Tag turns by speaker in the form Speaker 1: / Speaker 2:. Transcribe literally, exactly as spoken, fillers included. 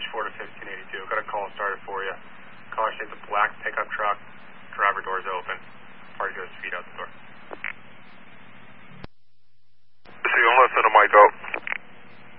Speaker 1: H four to fifteen eighty-two. Got a call started for you. Caller states a black pickup truck. Driver door's open. Party goes to feet out the door.